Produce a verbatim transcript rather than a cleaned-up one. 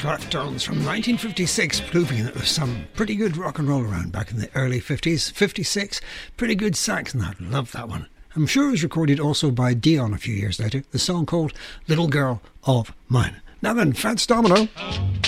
Deftones from nineteen fifty-six, proving that there was some pretty good rock and roll around back in the early fifties. fifty-six, pretty good sax in that. Love that one. I'm sure it was recorded also by Dion a few years later. The song called Little Girl of Mine. Now then, Fats Domino.